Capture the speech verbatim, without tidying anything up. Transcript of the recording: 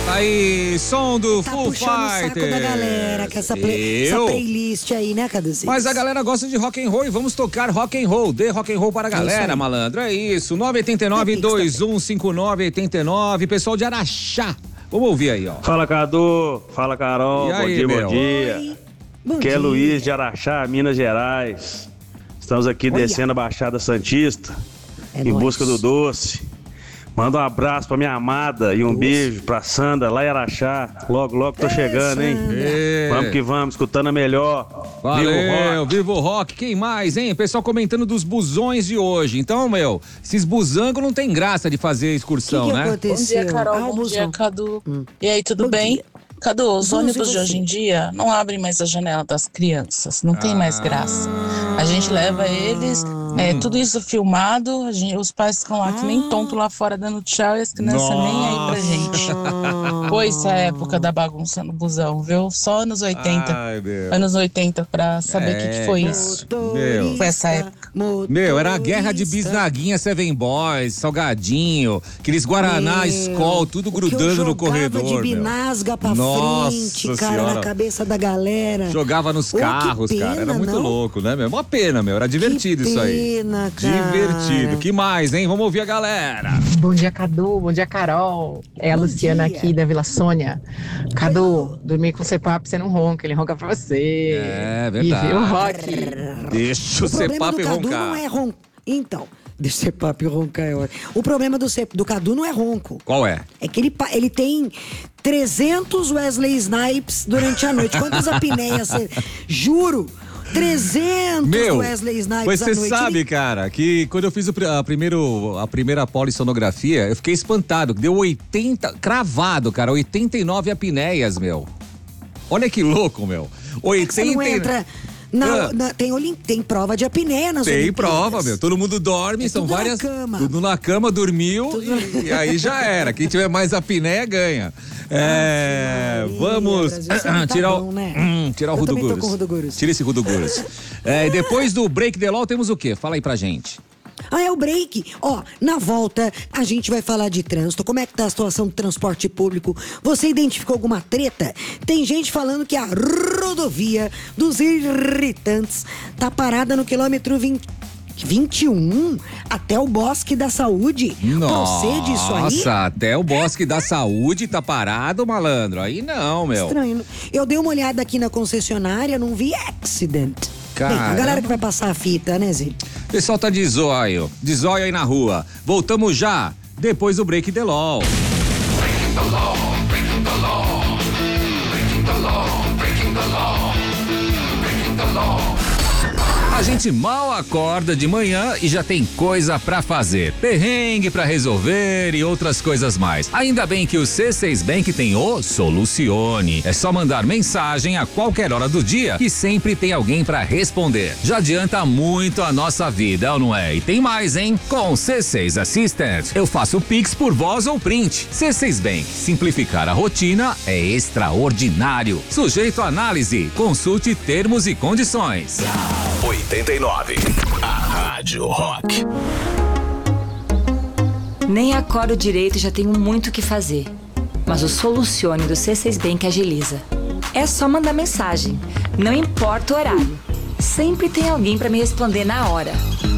Aí, som do Tá Foo puxando o saco Fighters. da galera com essa, play, essa playlist aí, né, Caduzinho? Mas a galera gosta de rock and roll e vamos tocar rock and roll. Dê rock and roll para a galera, malandro. É isso. nove oito nove, dois um cinco nove, oito nove. Pessoal de Araxá. Vamos ouvir aí, ó. Fala, Cadu. Fala, Carol. E aí, bom dia, meu? bom dia. Oi. Bom Aqui é dia. Luiz de Araxá, Minas Gerais. Estamos aqui Olha. descendo a Baixada Santista É em nóis. busca do doce. Manda um abraço pra minha amada e um Doce. beijo pra Sandra lá em Araxá. Logo, logo tô chegando, hein? É. Vamos que vamos, escutando a melhor. Viva o Valeu, rock. viva o rock. Quem mais, hein? Pessoal comentando dos busões de hoje. Então, meu, esses busangos não tem graça de fazer excursão, Que que né? aconteceu? Bom dia, Carol. Ah, o Bom busão. dia, Cadu. Hum. E aí, tudo Bom bem? dia. Cadu, os Bom, ônibus e de hoje você? em dia não abrem mais a janela das crianças. Não tem mais graça. A gente leva eles, é, tudo isso filmado, a gente- os pais ficam lá que nem tonto lá fora dando tchau e as crianças nem aí pra gente. Pois é a época da bagunça no busão, viu? Só anos oitenta. Ai, meu. Anos oitenta pra saber o que, que foi É, isso. Meu. Foi essa época. Meu, era a guerra de bisnaguinha, Seven Boys, Salgadinho, aqueles Guaraná, Meu, Skol, tudo o que eu grudando no jogava corredor, de meu. binasga pra Nossa frente, cara, Senhora. na cabeça da galera. Jogava nos Ô, que carros, cara. Era pena, muito não? louco, né, meu? Uma pena, meu. Era divertido Que isso aí. pena, cara. Divertido. Que mais, hein? Vamos ouvir a galera. Bom dia, Cadu. Bom dia, Carol. É a Bom Luciana dia. aqui da Vila Sônia. Cadu, dormir com o Cepap, você não ronca, ele ronca pra você. É, E verdade. viu o rock. Deixa o, O problema Cepap do Cadu roncar. não é ronco. Então, deixa o Cepap roncar. é ótimo. O problema do, Cep- do Cadu não é ronco. Qual é? É que ele, pa- ele tem trezentos Wesley Snipes durante a noite. Quantas apneias você... Juro! trezentos Meu, Wesley Snipes você à noite. sabe, Ele- cara, que quando eu fiz o, pri- a, primeiro, a primeira polissonografia, eu fiquei espantado. Deu oitenta, cravado, cara, oitenta e nove apneias, meu. Olha que louco, meu. Você não oitenta e- entra... Na, Ah. na- tem, olim- tem prova de apneia nas Tem Olimpíadas. prova, meu. Todo mundo dorme, É são tudo na várias. cama. Tudo na cama, dormiu e, e aí já era. Quem tiver mais apneia ganha. É, Maria, vamos Brasil, você não tá tirar, bom, o, né? hum, tirar o Eu também tô Rudogurus. com o Rudogurus. Tira esse Rudogurus. É, e depois do break the law temos o quê? Fala aí pra gente. Ah, é o break. Ó, na volta a gente vai falar de trânsito. Como é que tá a situação do transporte público? Você identificou alguma treta? Tem gente falando que a rodovia dos irritantes tá parada no quilômetro vinte, vinte e um até o Bosque da Saúde. Procede isso aí? Nossa, até o Bosque da Saúde tá parado, malandro. Aí não, meu. Estranho. Eu dei uma olhada aqui na concessionária, não vi accident. Bem, a Caramba. galera que vai passar a fita, né, Zé? O pessoal tá de zóio, de zóio aí na rua. Voltamos já, depois do break the law. A gente mal acorda de manhã e já tem coisa pra fazer. Perrengue pra resolver e outras coisas mais. Ainda bem que o C seis Bank tem o Solucione. É só mandar mensagem a qualquer hora do dia que sempre tem alguém pra responder. Já adianta muito a nossa vida, não é? E tem mais, hein? Com o C seis Assistant, eu faço Pix por voz ou print. C seis Bank, simplificar a rotina é extraordinário. Sujeito à análise, consulte termos e condições. oitenta e nove. A Rádio Rock. Nem acordo direito e já tenho muito o que fazer. Mas o Solucione do C seis Bank agiliza. É só mandar mensagem. Não importa o horário. Sempre tem alguém para me responder na hora.